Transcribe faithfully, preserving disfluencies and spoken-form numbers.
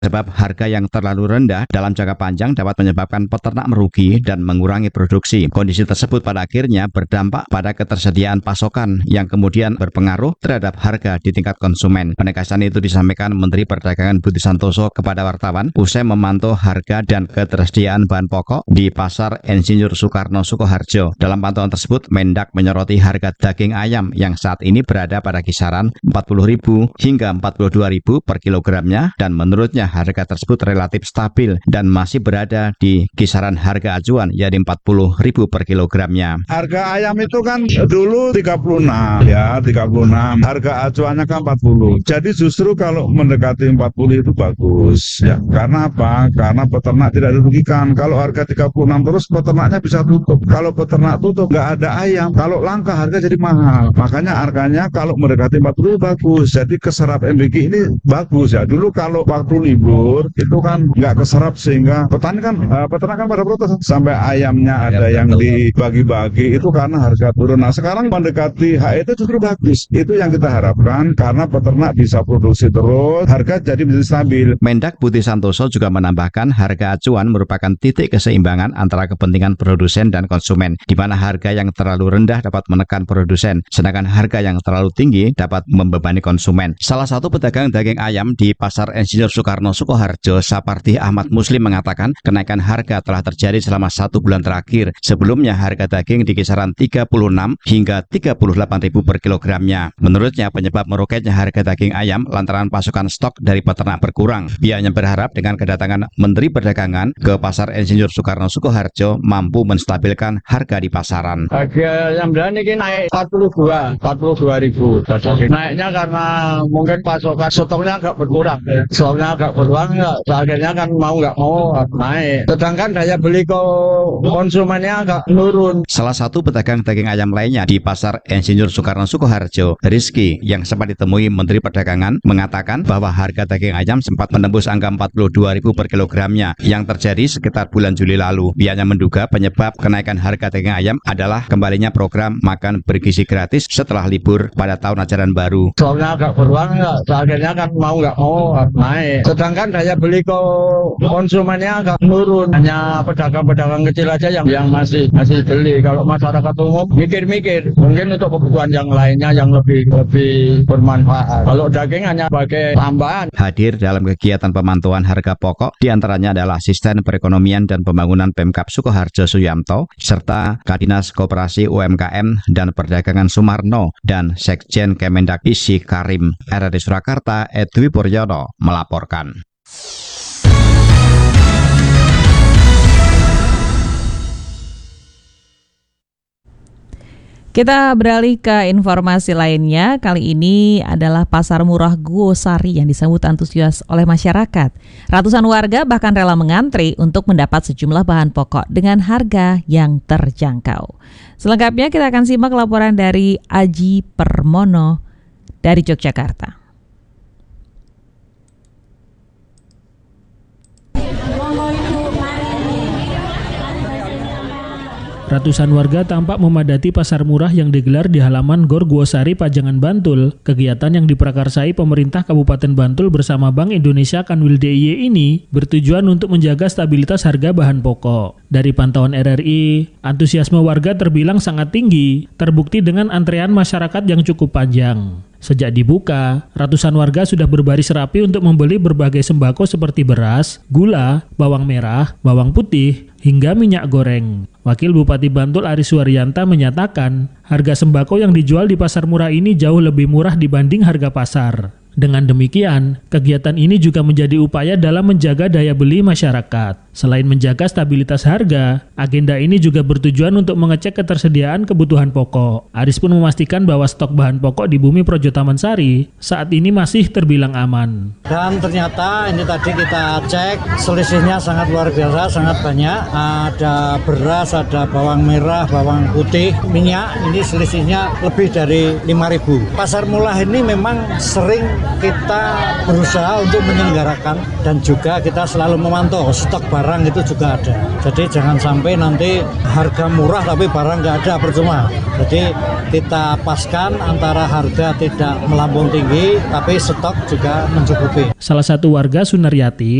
Sebab harga yang terlalu rendah dalam jangka panjang dapat menyebabkan peternak merugi dan mengurangi produksi. Kondisi tersebut pada akhirnya berdampak pada ketersediaan pasokan yang kemudian berpengaruh terhadap harga di tingkat konsumen. Penegasan itu disampaikan Menteri Perdagangan Budi Santoso kepada wartawan usai memantau harga dan ketersediaan bahan pokok di Pasar Insinyur Soekarno Sukoharjo. Dalam pantauan tersebut, Mendak menyoroti harga daging ayam yang saat ini berada pada kisaran empat puluh ribu hingga empat puluh dua ribu per kilogramnya, dan menurutnya harga tersebut relatif stabil dan masih berada di kisaran harga acuan yaitu empat puluh ribu per kilogramnya. Harga ayam itu kan dulu tiga puluh enam ya, tiga puluh enam. Harga acuannya kan empat puluh. Jadi justru kalau mendekati empat puluh itu bagus ya. Karena apa? Karena peternak tidak dirugikan. Kalau harga tiga puluh enam terus peternaknya bisa tutup. Kalau peternak tutup nggak ada ayam. Kalau langka harga jadi mahal. Makanya harganya kalau mendekati empat puluh bagus. Jadi keserap M B G ini bagus ya. Dulu kalau waktu libur itu kan nggak keserap sehingga petani kan uh, peternak kan pada protes sampai ayamnya ada yang dibagi-bagi itu karena harga turun. Nah sekarang mendekati H E T justru bagus. Itu yang kita harapkan karena peternak bisa produksi terus, harga jadi bisa stabil. Mendak Budi Santoso juga menambahkan harga acuan merupakan titik keseimbangan antara kepentingan produsen dan konsumen, di mana harga yang terlalu rendah dapat menekan produsen, sedangkan harga yang terlalu tinggi dapat membebani konsumen. Salah satu pedagang daging ayam di Pasar Insinyur Soekarno Sukoharjo, Sapardi Ahmad Muslim, mengatakan kenaikan harga telah terjadi selama satu bulan terakhir. Sebelumnya harga daging di kisaran tiga puluh enam hingga tiga puluh delapan ribu per kilogramnya. Menurutnya penyebab meroketnya harga daging ayam lantaran pasokan stok dari peternak berkurang. Pihaknya berharap dengan kedatangan Menteri Perdagangan ke Pasar Insinyur Soekarno Sukoharjo mampu menstabilkan harga di pasaran. Harga yang berani ini naik empat puluh dua, empat puluh dua ribu. Naiknya karena mungkin pasokan stoknya agak berkurang. Stoknya agak berkurang, akhirnya kan mau nggak mau naik. Sedangkan daya beli ke konsumennya agak menurun. Salah satu pedagang daging ayam lainnya di Pasar Insinyur Soekarno Sukoharjo, Rizky, yang sempat ditemui Menteri Perdagangan, mengatakan bahwa harga daging ayam sempat menembus angka empat puluh dua ribu per kilogramnya yang terjadi sekitar bulan Juli lalu. Pihaknya menduga penyebab kenaikan harga daging ayam adalah kembalinya program makan bergizi gratis setelah libur pada tahun ajaran baru. Soalnya agak berkurang, akhirnya kan mau nggak mau naik. Sedangkan daya beli ke konsumennya agak menurun. Hanya pedagang-pedagang kecil aja yang yang masih masih beli. Kalau masyarakat umum mikir-mikir, mungkin untuk kebutuhan yang lainnya yang lebih lebih bermanfaat. Kalau daging hanya sebagai tambahan. Hadir dalam kegiatan pemantauan harga pokok diantaranya adalah Asisten Perekonomian dan Pembangunan Pemkab Sukoharjo Suyamto, serta Kadinas Koperasi U M K M dan Perdagangan Sumarno, dan Sekjen Kemendak Isi Karim. R R I Surakarta, Edwi Puryono melaporkan. Kita beralih ke informasi lainnya. Kali ini adalah Pasar Murah Guosari yang disambut antusias oleh masyarakat. Ratusan warga bahkan rela mengantri untuk mendapat sejumlah bahan pokok dengan harga yang terjangkau. Selengkapnya kita akan simak laporan dari Aji Permono dari Yogyakarta. Ratusan warga tampak memadati pasar murah yang digelar di halaman Gor Guosari, Pajangan, Bantul. Kegiatan yang diprakarsai pemerintah Kabupaten Bantul bersama Bank Indonesia Kanwil D I Y ini bertujuan untuk menjaga stabilitas harga bahan pokok. Dari pantauan R R I, antusiasme warga terbilang sangat tinggi, terbukti dengan antrean masyarakat yang cukup panjang. Sejak dibuka, ratusan warga sudah berbaris rapi untuk membeli berbagai sembako seperti beras, gula, bawang merah, bawang putih, hingga minyak goreng. Wakil Bupati Bantul Aris Suaryanta menyatakan, harga sembako yang dijual di pasar murah ini jauh lebih murah dibanding harga pasar. Dengan demikian, kegiatan ini juga menjadi upaya dalam menjaga daya beli masyarakat. Selain menjaga stabilitas harga, agenda ini juga bertujuan untuk mengecek ketersediaan kebutuhan pokok. Aris pun memastikan bahwa stok bahan pokok di Bumi Projo Taman Sari saat ini masih terbilang aman. Dan ternyata ini tadi kita cek, selisihnya sangat luar biasa, sangat banyak. Ada beras, ada bawang merah, bawang putih, minyak, ini selisihnya lebih dari lima ribu. Pasar murah ini memang sering kita berusaha untuk menyelenggarakan dan juga kita selalu memantau stok barang itu juga ada. Jadi jangan sampai nanti harga murah tapi barang nggak ada, percuma. Jadi kita paskan antara harga tidak melambung tinggi tapi stok juga mencukupi. Salah satu warga Sunaryati